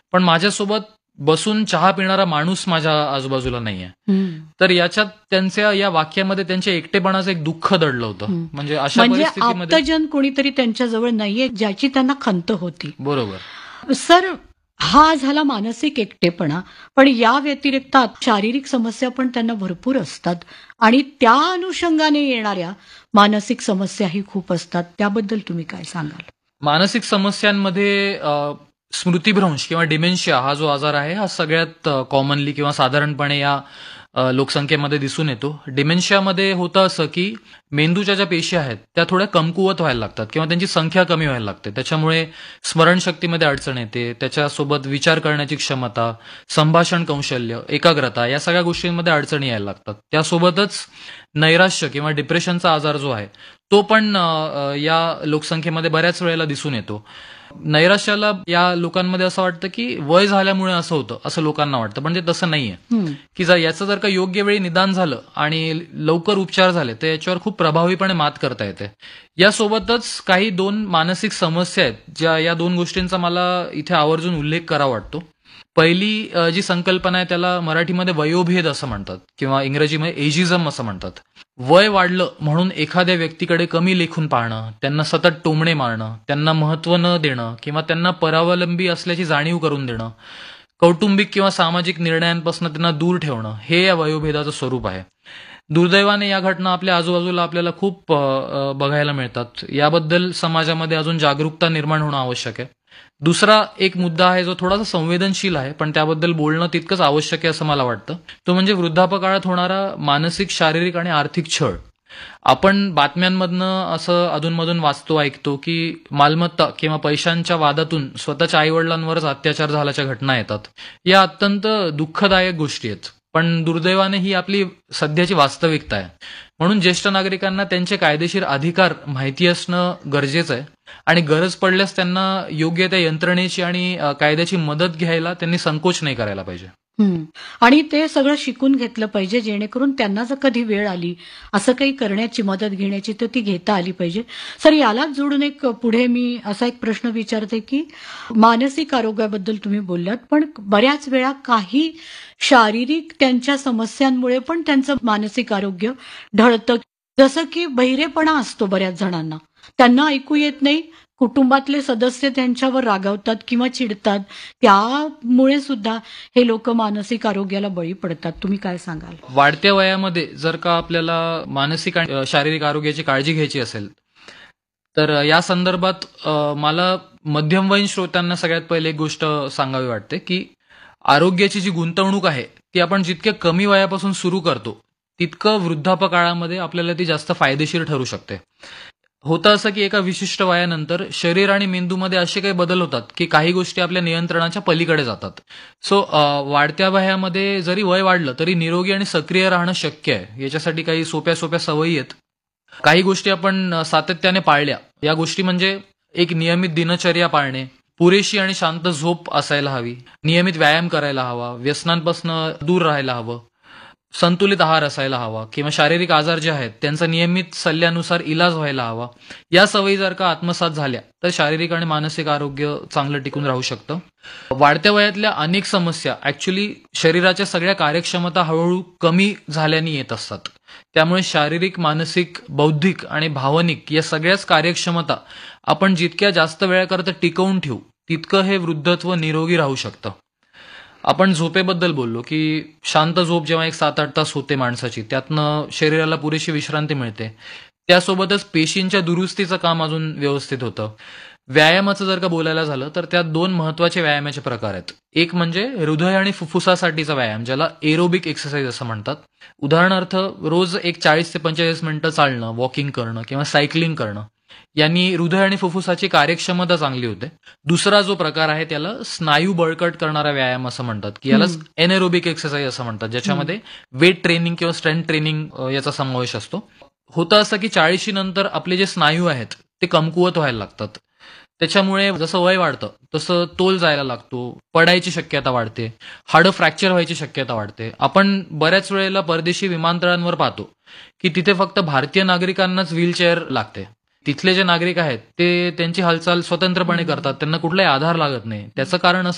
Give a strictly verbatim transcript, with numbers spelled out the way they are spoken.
पण माझ्यासोबत बसून चहा पिणारा माणूस माझ्या आजूबाजूला नाहीये. हं. तर याच्यात त्यांच्या या वाक्यामध्ये त्यांच्या एकटेपणाचं एक दुःख दडलं होतं. हं. म्हणजे अशा म्हणजे परिस्थितीमध्ये आप्तजन कोणीतरी त्यांच्याजवळ नाहीये ज्याची त्यांना खंत होती. बरोबर. सर, हा झाला मानसिक एकटेपणा, पण या व्यतिरिक्त शारीरिक समस्या पण त्यांना भरपूर असतात आणि त्या अनुषंगाने येणाऱ्या मानसिक समस्याही खूप असतात. त्याबद्दल तुम्ही काय सांगाल? मानसिक समस्यांमध्ये अ, स्मृतिभ्रंश किंवा डिमेन्शिया हा जो आजार आहे हा सगळ्यात कॉमनली किंवा साधारणपणे या अ, लोकसंख्येमध्ये दिसून येतो. डिमेन्शियामध्ये होतं असं की मेंदूच्या ज्या पेशी आहेत त्या थोड्या कमकुवत व्हायला लागतात किंवा त्यांची संख्या कमी व्हायला लागते. त्याच्यामुळे स्मरणशक्तीमध्ये अडचण येते, त्याच्यासोबत विचार करण्याची क्षमता, संभाषण कौशल्य, एकाग्रता या सगळ्या गोष्टींमध्ये अडचणी यायला लागतात. त्यासोबतच नैराश्य किंवा डिप्रेशनचा आजार जो आहे तो पण अ, अ, या लोकसंख्येमध्ये बऱ्याच वेळेला दिसून येतो. नैराश्याला या लोकांमध्ये असं वाटतं की वय झाल्यामुळे असं होतं असं लोकांना वाटतं, पण ते तसं नाहीये. हं. की जर याचं जर का योग्य वेळी निदान झालं आणि लवकर उपचार झाले तर याच्यावर खूप प्रभावीपणे मात करता येते. यासोबतच काही दोन मानसिक समस्या आहेत ज्या या दोन गोष्टींचा मला इथे आवर्जून उल्लेख करावा वाटतो. पहिली अ, जी संकल्पना आहे त्याला मराठीमध्ये वयोभेद असं म्हणतात किंवा इंग्रजीमध्ये एजिझम असं म्हणतात. वय वाढलं म्हणून एखाद्या व्यक्तीकडे कमी लेखून पाहणं, त्यांना सतत टोमणे मारणं, त्यांना महत्त्व न देणं किंवा त्यांना परावलंबी असल्याची जाणीव करून देणं, कौटुंबिक किंवा सामाजिक निर्णयांपासून त्यांना दूर ठेवणं, हे या वयोभेदाचं स्वरूप आहे. दुर्दैवाने या घटना आपल्या आजूबाजूला आपल्याला खूप अ, अ, बघायला मिळतात. याबद्दल समाजामध्ये अजून जागरूकता निर्माण होणं आवश्यक आहे. दुसरा एक मुद्दा आहे जो थोडासा संवेदनशील आहे, पण त्याबद्दल बोलणं तितकंच आवश्यक आहे असं मला वाटतं. तो म्हणजे वृद्धापकाळात होणारा मानसिक, शारीरिक आणि आर्थिक छळ. आपण बातम्यांमधनं असं अधूनमधून वाचतो, ऐकतो की मालमत्ता किंवा पैशांच्या वादातून स्वतःच्या आईवडिलांवरच अत्याचार झाल्याच्या घटना येतात. या अत्यंत दुःखदायक गोष्टी आहेत, पण दुर्दैवाने ही आपली सध्याची वास्तविकता आहे. म्हणून ज्येष्ठ नागरिकांना त्यांचे कायदेशीर अधिकार माहिती असणं गरजेचं आहे आणि गरज पडल्यास त्यांना योग्य त्या यंत्रणेची आणि अ, कायद्याची मदत घ्यायला त्यांनी संकोच नाही करायला पाहिजे. हं. आणि ते सगळं शिकून घेतलं पाहिजे जेणेकरून त्यांना जर कधी वेळ आली असं काही करण्याची, मदत घेण्याची, तर ती घेता आली पाहिजे. सर, यालाच जोडून एक पुढे मी असा एक प्रश्न विचारते की मानसिक आरोग्याबद्दल तुम्ही बोललात, पण बऱ्याच वेळा काही शारीरिक त्यांच्या समस्यांमुळे पण त्यांचं मानसिक आरोग्य ढळतं. जसं की बहिरेपणा असतो बऱ्याच जणांना. त्यांना ऐकू येत नाही, कुटुंबातले सदस्य त्यांच्यावर रागावतात किंवा चिडतात. त्यामुळे सुद्धा हे लोक मानसिक आरोग्याला बळी पडतात. तुम्ही काय सांगाल? वाढत्या वयामध्ये जर का आपल्याला मानसिक आणि अ, शारीरिक आरोग्याची काळजी घ्यायची असेल तर अ, या संदर्भात अ, मला मध्यमवयीन श्रोत्यांना सगळ्यात पहिले एक गोष्ट सांगावी वाटते की आरोग्याची जी गुंतवणूक आहे ती आपण जितक्या कमी वयापासून सुरू करतो तितकं वृद्धापकाळामध्ये आपल्याला ती जास्त फायदेशीर ठरू शकते. होतं असं की एका विशिष्ट वयानंतर शरीर आणि मेंदूमध्ये असे काही बदल होतात की काही गोष्टी आपल्या नियंत्रणाच्या पलीकडे जातात. सो वाढत्या वयामध्ये जरी वय वाढलं तरी निरोगी आणि सक्रिय राहणं शक्य आहे. याच्यासाठी काही सोप्या सोप्या सवयी आहेत. काही गोष्टी आपण अ, सातत्याने पाळल्या. या गोष्टी म्हणजे एक नियमित दिनचर्या पाळणे, पुरेशी आणि शांत झोप असायला हवी, नियमित व्यायाम करायला हवा, व्यसनांपासून दूर राहायला हवं, संतुलित आहार असायला हवा किंवा शारीरिक आजार जे आहेत त्यांचा नियमित सल्ल्यानुसार इलाज व्हायला हवा. या सवयी जर का आत्मसात झाल्या तर शारीरिक आणि मानसिक आरोग्य चांगलं टिकून राहू शकतं. वाढत्या वयातल्या अनेक समस्या ऍक्च्युली शरीराच्या सगळ्या कार्यक्षमता हळूहळू कमी झाल्याने येत असतात. त्यामुळे शारीरिक, मानसिक, बौद्धिक आणि भावनिक या सगळ्याच कार्यक्षमता आपण जितक्या जास्त वेळाकरता टिकवून ठेवू तितकं हे वृद्धत्व निरोगी राहू शकतं. आपण झोपेबद्दल बोललो की शांत झोप जेव्हा एक सात आठ तास होते माणसाची, त्यातनं शरीराला पुरेशी विश्रांती मिळते. त्यासोबतच पेशींच्या दुरुस्तीचं काम अजून व्यवस्थित होतं. व्यायामाचं जर का बोलायला झालं तर त्यात दोन महत्वाचे व्यायामाचे प्रकार आहेत. एक म्हणजे हृदय आणि फुफ्फुसासाठीचा व्यायाम ज्याला एरोबिक एक्सरसाइज असं म्हणतात. उदाहरणार्थ रोज एक चाळीस ते पंचेचाळीस मिनिटं चालणं, वॉकिंग करणं किंवा सायकलिंग करणं यांनी हृदय आणि फुफ्फुसाची कार्यक्षमता चांगली होते. दुसरा जो प्रकार आहे त्याला स्नायू बळकट करणारा व्यायाम असं म्हणतात की याला हं. एनएरोबिक एक्सरसाइज असं म्हणतात, ज्याच्यामध्ये वेट ट्रेनिंग किंवा स्ट्रेंथ ट्रेनिंग अ, याचा समावेश असतो. होतं असं की चाळीशी नंतर आपले जे स्नायू आहेत ते कमकुवत व्हायला लागतात. त्याच्यामुळे जसं वय वाढतं तसं तोल जायला लागतो, पडायची शक्यता वाढते, हाडं फ्रॅक्चर व्हायची शक्यता वाढते. आपण बऱ्याच वेळेला परदेशी विमानतळांवर पाहतो की तिथे फक्त भारतीय नागरिकांनाच व्हीलचेअर लागते. तिथले जे नागरिक आहेत ते त्यांची हालचाल स्वतंत्रपणे करतात, त्यांना कुठलाही आधार लागत नाही. त्याचं कारण असं